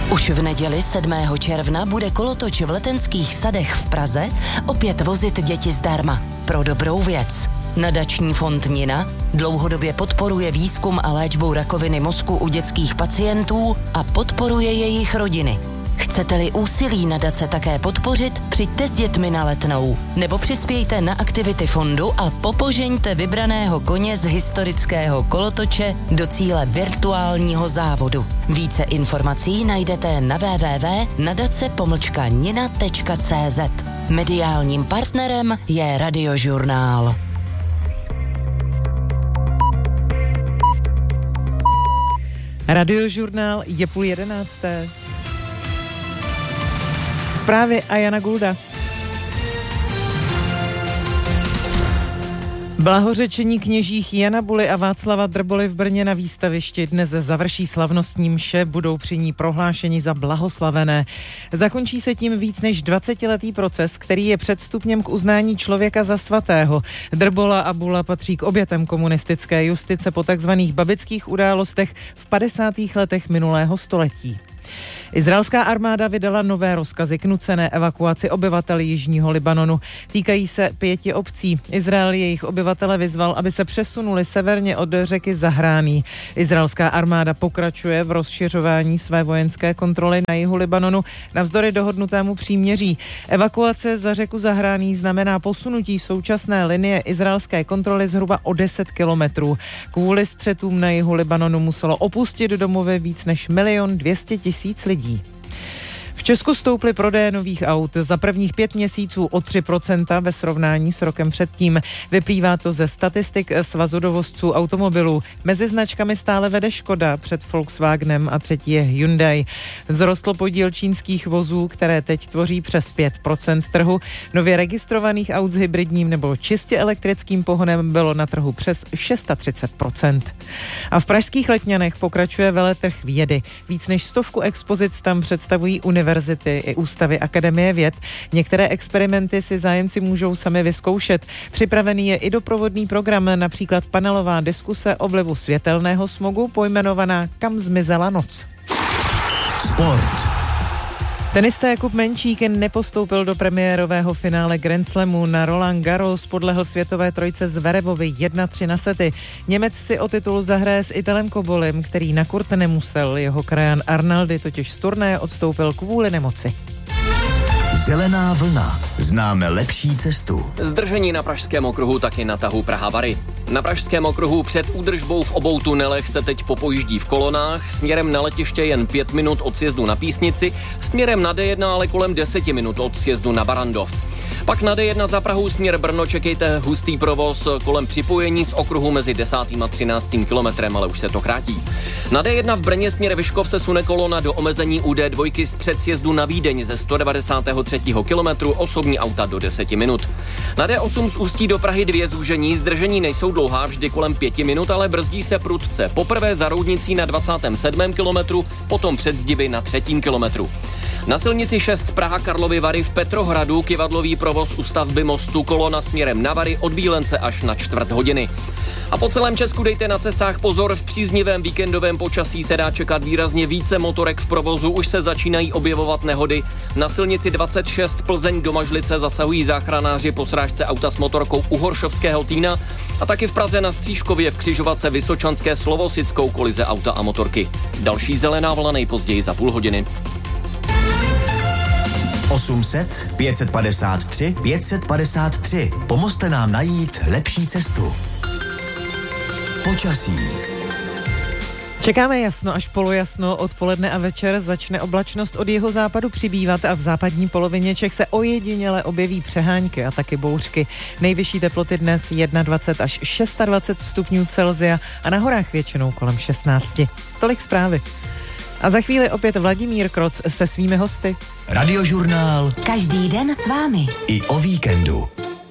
Už v neděli 7. června bude kolotoč v Letenských sadech v Praze opět vozit děti zdarma pro dobrou věc. Nadační fond Nina dlouhodobě podporuje výzkum a léčbu rakoviny mozku u dětských pacientů a podporuje jejich rodiny. Chcete-li úsilí nadace také podpořit, přijďte s dětmi na Letnou nebo přispějte na aktivity fondu a popožeňte vybraného koně z historického kolotoče do cíle virtuálního závodu. Více informací najdete na www.nadace-nina.cz. Mediálním partnerem je Radiožurnál. Radiožurnál je 10:30. Zprávy a Jana Gulda. Blahořečení kněžích Jana Buly a Václava Drboly v Brně na výstavišti dnes završí slavnostní mše, budou při ní prohlášeni za blahoslavené. Zakončí se tím víc než 20letý proces, který je předstupněm k uznání člověka za svatého. Drbola a Bula patří k obětem komunistické justice po takzvaných babických událostech v 50. letech minulého století. Izraelská armáda vydala nové rozkazy k nucené evakuaci obyvatel jižního Libanonu. Týkají se 5 obcí. Izrael jejich obyvatele vyzval, aby se přesunuli severně od řeky Zahráný. Izraelská armáda pokračuje v rozšiřování své vojenské kontroly na jihu Libanonu navzdory dohodnutému příměří. Evakuace za řeku Zahráný znamená posunutí současné linie izraelské kontroly zhruba o 10 kilometrů. Kvůli střetům na jihu Libanonu muselo opustit domovy víc než 1 200 000 lidí. V Česku stouply prodeje nových aut za prvních 5 měsíců o 3% ve srovnání s rokem předtím. Vyplývá to ze statistik Svazu dovozců automobilů. Mezi značkami stále vede Škoda, před Volkswagenem a třetí je Hyundai. Vzrostl podíl čínských vozů, které teď tvoří přes 5% trhu. Nově registrovaných aut s hybridním nebo čistě elektrickým pohonem bylo na trhu přes 630%. A v pražských Letňanech pokračuje veletrh vědy. Víc než 100 expozic tam představují univerzity i ústavy Akademie věd. Některé experimenty si zájemci můžou sami vyzkoušet. Připravený je i doprovodný program, například panelová diskuse o vlivu světelného smogu pojmenovaná Kam zmizela noc. Sport. Tenista Jakub Menčík nepostoupil do premiérového finále Grand Slamu. Na Roland Garros podlehl světové trojce Zverevovi 1-3 na sety. Němec si o titul zahraje s Italem Kobolim, který na kurt nemusel. Jeho krajan Arnaldi totiž z turnaje odstoupil kvůli nemoci. Zelená vlna. Známe lepší cestu. Zdržení na Pražském okruhu taky na tahu Praha-Bary. Na Pražském okruhu před údržbou v obou tunelech se teď popojíždí v kolonách, směrem na letiště jen 5 minut od sjezdu na Písnici, směrem na D1 ale kolem 10 minut od sjezdu na Barandov. Pak na D1 za Prahou směr Brno čekejte hustý provoz kolem připojení z okruhu mezi 10. a 13. kilometrem, ale už se to krátí. Na D1 v Brně směr Vyškov se sune kolona do omezení u D2 z předsjezdu na Vídeň ze 193. kilometru, osobní auta do 10 minut. Na D8 z Ústí do Prahy 2 zúžení, zdržení nejsou dlouhá, vždy kolem 5 minut, ale brzdí se prudce. Poprvé za Roudnicí na 27. kilometru, potom před Zdivy na 3. kilometru. Na silnici 6 Praha Karlovy Vary v Petrohradu kivadlový provoz u stavby mostu, kolona směrem na Vary od Bílence až na 1/4 hodiny. A po celém Česku dejte na cestách pozor, v příznivém víkendovém počasí se dá čekat výrazně více motorek v provozu, už se začínají objevovat nehody. Na silnici 26 Plzeň do Mažlice zasahují záchranáři po srážce auta s motorkou u Horšovského Týna a taky v Praze na Stříškově v křižovatce Vysočanské Slovosickou kolize auta a motorky. Další zelená vlna nejpozději za půl hodiny. 800 553 553. Pomozte nám najít lepší cestu. Počasí. Čekáme jasno až polojasno, odpoledne a večer začne oblačnost od jihozápadu přibývat a v západní polovině Čech se ojediněle objeví přehánky a taky bouřky. Nejvyšší teploty dnes 21 až 26 stupňů Celsia a na horách většinou kolem 16. Tolik zprávy. A za chvíli opět Vladimír Kroc se svými hosty. Radiožurnál. Každý den s vámi. I o víkendu.